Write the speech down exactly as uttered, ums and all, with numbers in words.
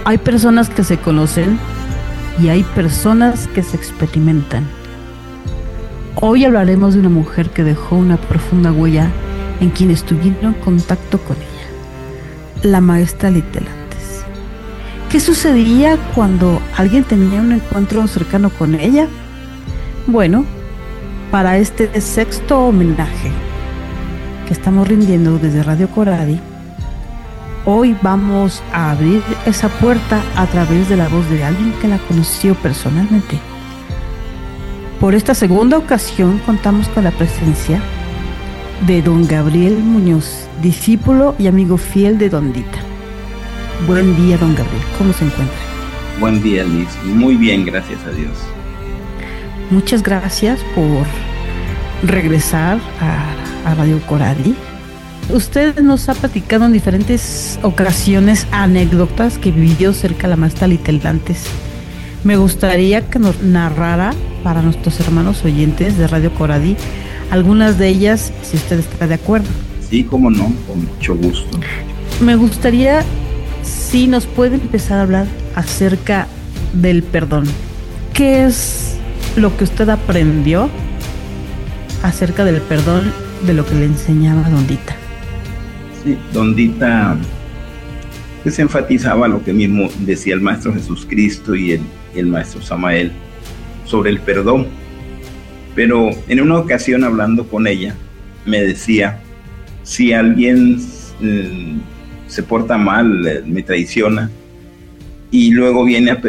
Hay personas que se conocen y hay personas que se experimentan. Hoy hablaremos de una mujer que dejó una profunda huella en quienes tuvieron contacto con ella, la maestra Litelantes. ¿Qué sucedía cuando alguien tenía un encuentro cercano con ella? Bueno, para este sexto homenaje que estamos rindiendo desde Radio Coradi, hoy vamos a abrir esa puerta a través de la voz de alguien que la conoció personalmente. Por esta segunda ocasión contamos con la presencia de don Gabriel Muñoz, discípulo y amigo fiel de don Dita. Buen día, don Gabriel, ¿cómo se encuentra? Buen día, Liz. Muy bien, gracias a Dios. Muchas gracias por regresar a, a Radio Coradi. Usted nos ha platicado en diferentes ocasiones anécdotas que vivió cerca de la maestra Litelantes. Me gustaría que nos narrara para nuestros hermanos oyentes de Radio Coradi algunas de ellas, si usted está de acuerdo. Sí, cómo no, con mucho gusto. Me gustaría si nos puede empezar a hablar acerca del perdón. ¿Qué es lo que usted aprendió acerca del perdón de lo que le enseñaba don Dita? Sí, don Dita pues enfatizaba lo que mismo decía el Maestro Jesucristo y el, el Maestro Samael sobre el perdón. Pero en una ocasión, hablando con ella, me decía, si alguien eh, se porta mal, eh, me traiciona, y luego viene a